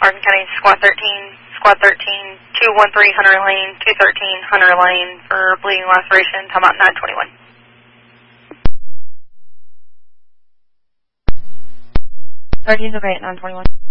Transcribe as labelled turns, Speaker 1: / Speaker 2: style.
Speaker 1: Hardin County Squad 13, Squad 13, 213 Hunter Lane, 213 Hunter Lane for bleeding laceration, time out 921.
Speaker 2: Guardians okay at 921.